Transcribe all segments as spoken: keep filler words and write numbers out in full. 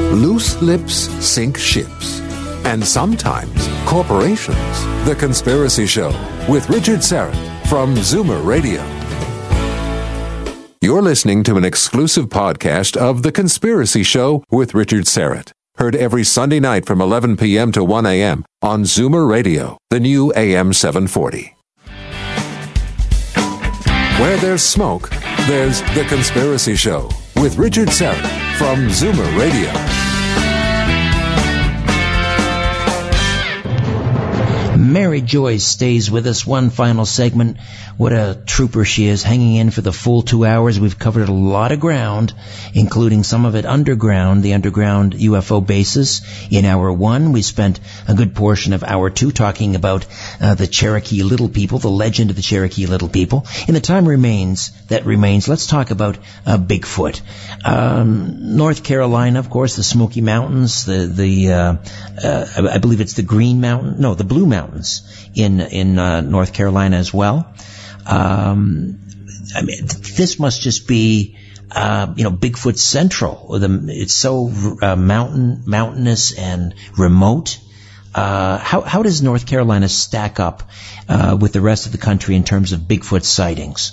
Loose lips sink ships. And sometimes corporations. The Conspiracy Show with Richard Syrett from Zoomer Radio. You're listening to an exclusive podcast of The Conspiracy Show with Richard Syrett. Heard every Sunday night from eleven p.m. to one a.m. on Zoomer Radio, the new A M seven forty. Where there's smoke, there's The Conspiracy Show with Richard Syrett from Zoomer Radio. Mary Joyce stays with us one final segment. What a trooper she is, hanging in for the full two hours. We've covered a lot of ground, including some of it underground, the underground U F O bases. In hour one, we spent a good portion of hour two talking about uh, the Cherokee Little People, the legend of the Cherokee Little People. In the time remains that remains, let's talk about uh, Bigfoot. Um, North Carolina, of course, the Smoky Mountains, the the uh, uh, I believe it's the Green Mountain, no, the Blue Mountains in in uh, North Carolina as well. Um, I mean, this must just be, uh, you know, Bigfoot Central. The, it's so uh, mountain, mountainous and remote. Uh, how how does North Carolina stack up uh, with the rest of the country in terms of Bigfoot sightings?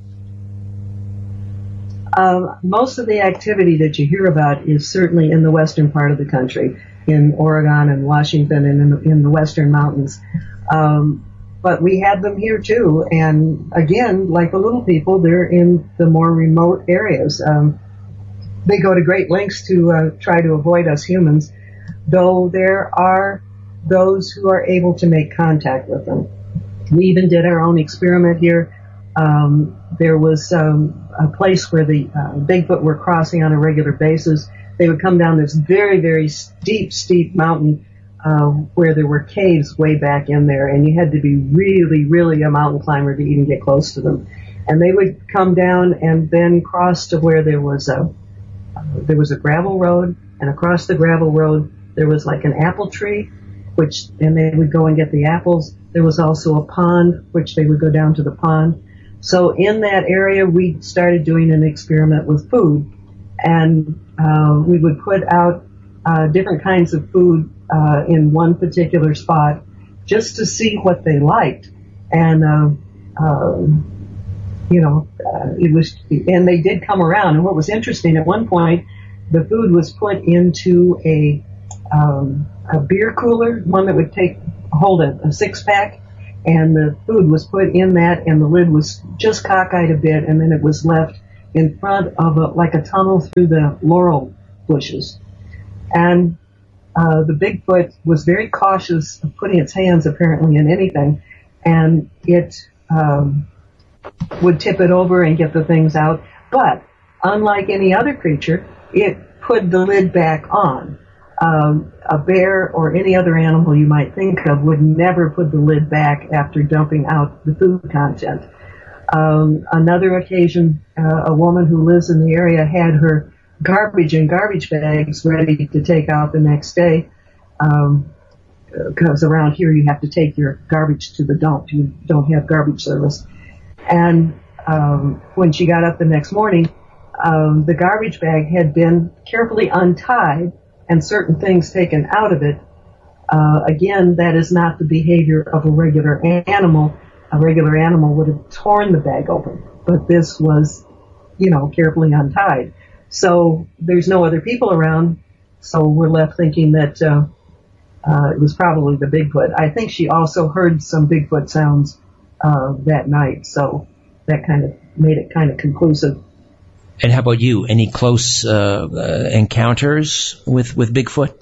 Um, most of the activity that you hear about is certainly in the western part of the country, in Oregon and Washington and in the, in the western mountains. Um, but we had them here too. And again, like the little people, they're in the more remote areas. Um, they go to great lengths to uh, try to avoid us humans, though there are those who are able to make contact with them. We even did our own experiment here. Um, there was um, a place where the uh, Bigfoot were crossing on a regular basis. They would come down this very, very steep, steep mountain uh, where there were caves way back in there, and you had to be really, really a mountain climber to even get close to them. And they would come down and then cross to where there was a uh, there was a gravel road, and across the gravel road there was like an apple tree, which and they would go and get the apples. There was also a pond, which they would go down to the pond. So in that area, we started doing an experiment with food, and uh, we would put out uh, different kinds of food uh, in one particular spot just to see what they liked. And, uh, uh, you know, uh, it was, and they did come around. And what was interesting, at one point, the food was put into a, um, a beer cooler, one that would take, hold a, a six pack. And the food was put in that, and the lid was just cockeyed a bit, and then it was left in front of a, like a tunnel through the laurel bushes. And uh, the Bigfoot was very cautious of putting its hands apparently in anything, and it um, would tip it over and get the things out. But unlike any other creature, it put the lid back on. Um, a bear or any other animal you might think of would never put the lid back after dumping out the food content. Um, another occasion, uh, a woman who lives in the area had her garbage in garbage bags ready to take out the next day, um, because around here you have to take your garbage to the dump. You don't have garbage service. And um, when she got up the next morning, um, the garbage bag had been carefully untied and certain things taken out of it. Uh, again, that is not the behavior of a regular animal. A regular animal would have torn the bag open, but this was, you know, carefully untied. So there's no other people around, so we're left thinking that uh, uh, it was probably the Bigfoot. I think she also heard some Bigfoot sounds uh, that night, so that kind of made it kind of conclusive. And how about you? Any close uh, uh, encounters with, with Bigfoot?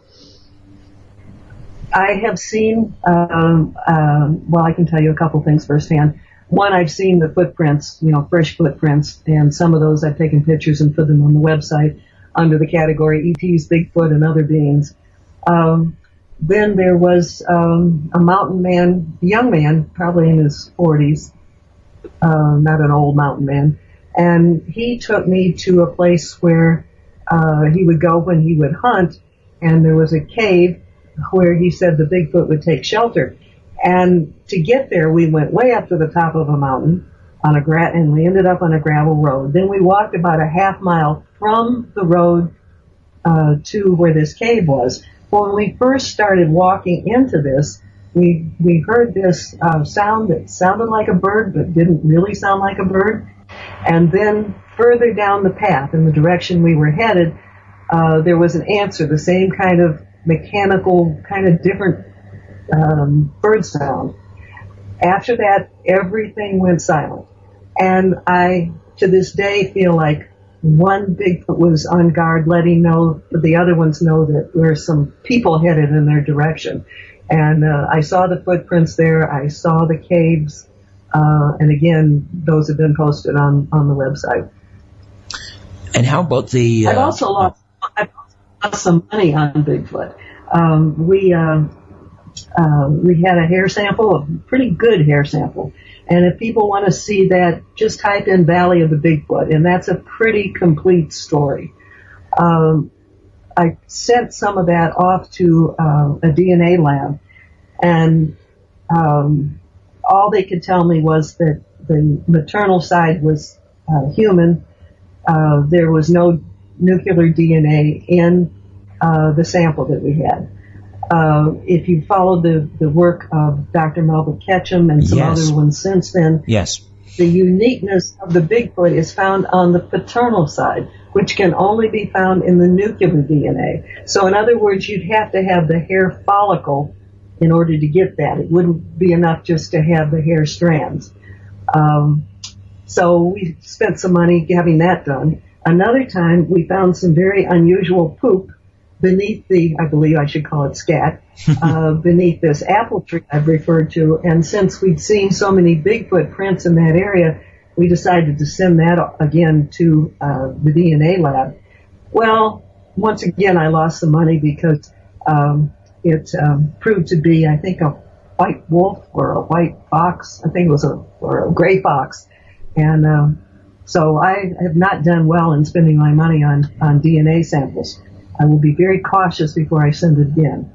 I have seen, um, um, well, I can tell you a couple things firsthand. One, I've seen the footprints, you know, fresh footprints, and some of those I've taken pictures and put them on the website under the category E Ts, Bigfoot, and other beings. Um, then there was um, a mountain man, a young man, probably in his forties, uh, not an old mountain man, and he took me to a place where uh, he would go when he would hunt, and there was a cave where he said the Bigfoot would take shelter. And to get there, we went way up to the top of a mountain on a gra- and we ended up on a gravel road. Then we walked about a half mile from the road uh, to where this cave was. Well, when we first started walking into this, we we heard this uh, sound that sounded like a bird, but didn't really sound like a bird. And then further down the path in the direction we were headed, uh, there was an answer, the same kind of mechanical, kind of different um, bird sound. After that, everything went silent. And I, to this day, feel like one Bigfoot was on guard, letting know the other ones know that there's some people headed in their direction. And uh, I saw the footprints there. I saw the caves. Uh, and again, those have been posted on, on the website. And how about the... Uh, I've also lost, I've lost some money on Bigfoot. Um, we, uh, uh, we had a hair sample, a pretty good hair sample. And if people want to see that, just type in Valley of the Bigfoot, and that's a pretty complete story. Um, I sent some of that off to uh, a D N A lab, and um, all they could tell me was that the maternal side was uh, human. Uh, there was no nuclear D N A in uh, the sample that we had. Uh, if you followed the, the work of Doctor Melba Ketchum and some yes. other ones since then, yes, the uniqueness of the Bigfoot is found on the paternal side, which can only be found in the nuclear D N A. So in other words, you'd have to have the hair follicle in order to get that. It wouldn't be enough just to have the hair strands. Um, so we spent some money having that done. Another time, we found some very unusual poop beneath the, I believe I should call it scat, uh, beneath this apple tree I've referred to. And since we'd seen so many Bigfoot prints in that area, we decided to send that again to uh, the D N A lab. Well, once again, I lost some money because um, it um, proved to be, I think, a white wolf or a white fox. I think it was a, or a gray fox. And um, so I have not done well in spending my money on, on D N A samples. I will be very cautious before I send it again.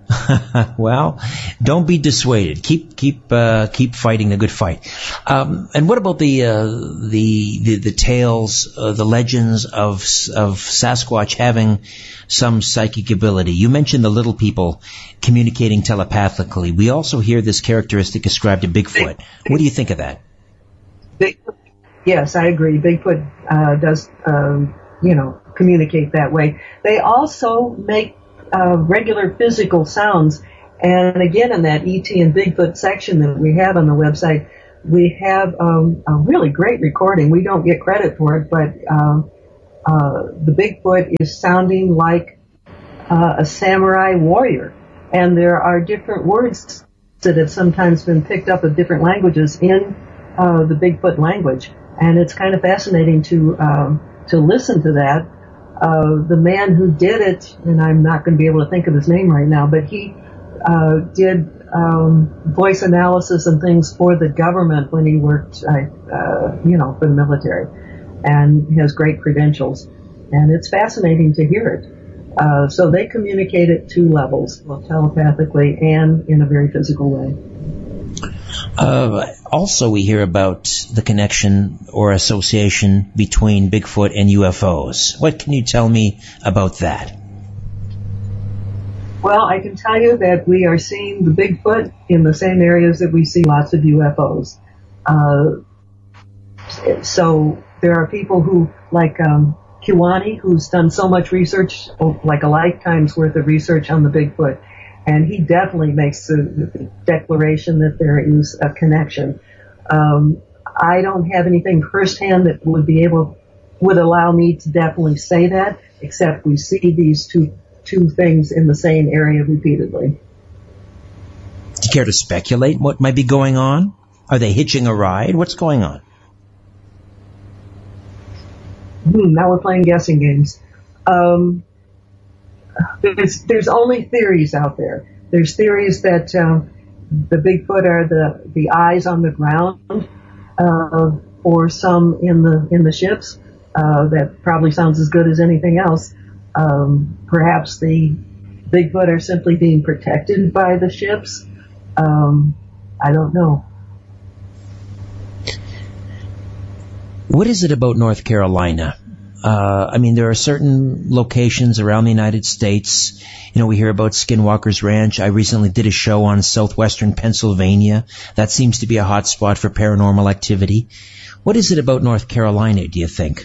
Well, don't be dissuaded. Keep keep uh, keep fighting the good fight. Um, and what about the uh, the, the the tales, uh, the legends of of Sasquatch having some psychic ability? You mentioned the little people communicating telepathically. We also hear this characteristic ascribed to Bigfoot. Big, what do you think of that? Bigfoot, yes, I agree. Bigfoot uh, does, um, you know, communicate that way. They also make uh, regular physical sounds. And again, in that E T and Bigfoot section that we have on the website, we have um, a really great recording. We don't get credit for it, but um, uh, the Bigfoot is sounding like uh, a samurai warrior. And there are different words that have sometimes been picked up of different languages in uh, the Bigfoot language. And it's kind of fascinating to um, to listen to that. Uh, the man who did it, and I'm not going to be able to think of his name right now, but he uh, did um, voice analysis and things for the government when he worked, uh, uh, you know, for the military, and has great credentials. And it's fascinating to hear it. Uh, so they communicate at two levels, both telepathically and in a very physical way. Uh, also, we hear about the connection or association between Bigfoot and U F Os. What can you tell me about that? Well, I can tell you that we are seeing the Bigfoot in the same areas that we see lots of U F Os. Uh, so there are people who, like um, Kiwani, who's done so much research, like a lifetime's worth of research on the Bigfoot. And he definitely makes the declaration that there is a connection. Um, I don't have anything firsthand that would be able, would allow me to definitely say that, except we see these two two things in the same area repeatedly. Do you care to speculate what might be going on? Are they hitching a ride? What's going on? Hmm, now we're playing guessing games. Um, There's, there's only theories out there. There's theories that uh, the Bigfoot are the, the eyes on the ground uh, or some in the in the ships. Uh, that probably sounds as good as anything else. Um, perhaps the Bigfoot are simply being protected by the ships. Um, I don't know. What is it about North Carolina Uh, I mean, there are certain locations around the United States. You know, we hear about Skinwalker's Ranch. I recently did a show on southwestern Pennsylvania. That seems to be a hot spot for paranormal activity. What is it about North Carolina, do you think?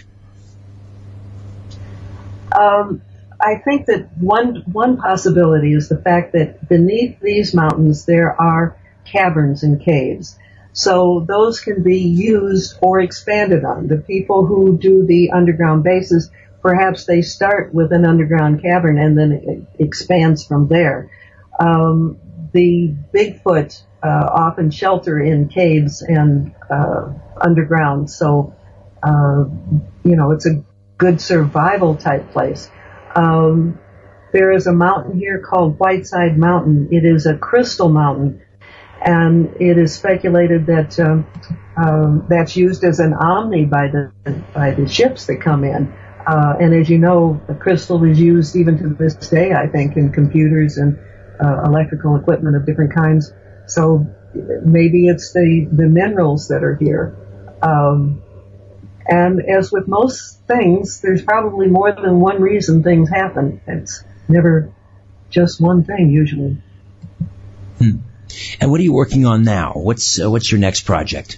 Um, I think that one one possibility is the fact that beneath these mountains there are caverns and caves. So those can be used or expanded on. The people who do the underground bases, perhaps they start with an underground cavern and then it expands from there. Um, the Bigfoot uh, often shelter in caves and uh, underground, so uh, you know it's a good survival type place. Um, there is a mountain here called Whiteside Mountain. It is a crystal mountain. And it is speculated that um, um, that's used as an omni by the by the ships that come in. Uh, and as you know, the crystal is used even to this day, I think, in computers and uh, electrical equipment of different kinds. So maybe it's the, the minerals that are here. Um, and as with most things, there's probably more than one reason things happen. It's never just one thing, usually. Hmm. And what are you working on now? What's uh, what's your next project?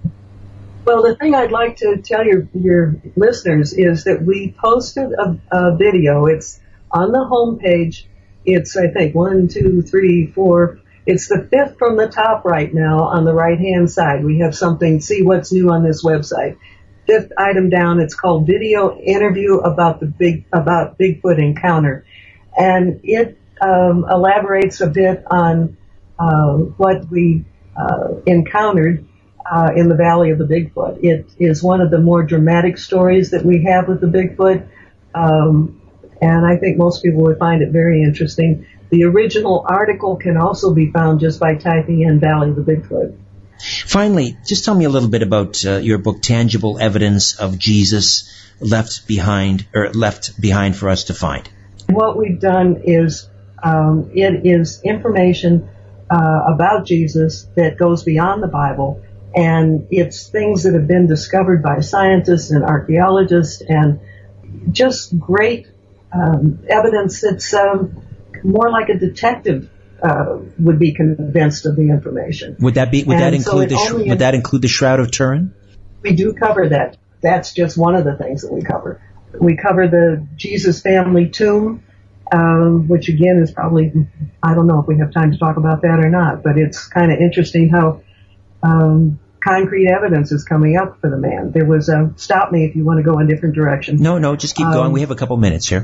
Well, the thing I'd like to tell your your listeners is that we posted a, a video. It's on the homepage. It's, I think, one, two, three, four. It's the fifth from the top right now on the right-hand side. We have something, see what's new on this website. Fifth item down, it's called Video Interview about the big about Bigfoot Encounter. And it um, elaborates a bit on Uh, what we uh, encountered uh, in the Valley of the Bigfoot. It is one of the more dramatic stories that we have with the Bigfoot, um, and I think most people would find it very interesting. The original article can also be found just by typing in Valley of the Bigfoot. Finally, just tell me a little bit about uh, your book, Tangible Evidence of Jesus Left Behind, or Left Behind for Us to Find. What we've done is um, it is information Uh, about Jesus that goes beyond the Bible, and it's things that have been discovered by scientists and archaeologists, and just great um, evidence that's um, more like a detective uh, would be convinced of the information. Would that be? Would and that include so the? Sh- would that include the Shroud of Turin? We do cover that. That's just one of the things that we cover. We cover the Jesus family tomb. Um, which again is probably, I don't know if we have time to talk about that or not, but it's kind of interesting how um, concrete evidence is coming up for the man. There was a, stop me if you want to go in a different direction. No, no, just keep um, going. We have a couple minutes here.